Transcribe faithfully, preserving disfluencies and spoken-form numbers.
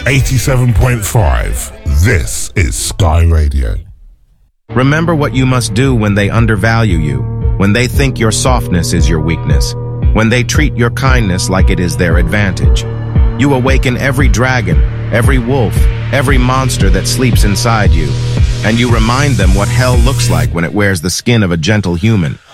eighty-seven point five. This is Sky Radio. Remember what you must do when they undervalue you, when they think your softness is your weakness, when they treat your kindness like it is their advantage. You awaken every dragon, every wolf, every monster that sleeps inside you, and you remind them what hell looks like when it wears the skin of a gentle human.